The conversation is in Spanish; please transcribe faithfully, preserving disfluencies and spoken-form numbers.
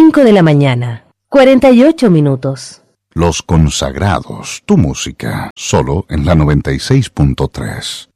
cinco de la mañana, cuarenta y ocho minutos. Los Consagrados, tu música, solo en la noventa y seis punto tres.